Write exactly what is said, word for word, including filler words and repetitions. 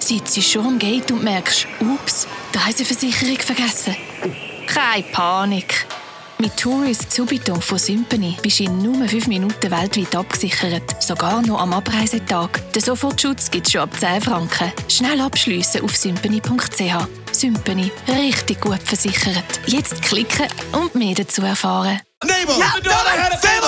sitzt schon am Gate und merkst, ups, die Reiseversicherung vergessen. Keine Panik. Mit Tourist Subito von Sympany bist du in nur fünf Minuten weltweit abgesichert. Sogar noch am Abreisetag. Den Sofortschutz gibt es schon ab zehn Franken. Schnell abschliessen auf sympany punkt c h. Sympany. Richtig gut versichert. Jetzt klicken und mehr dazu erfahren. Neighbor, ja,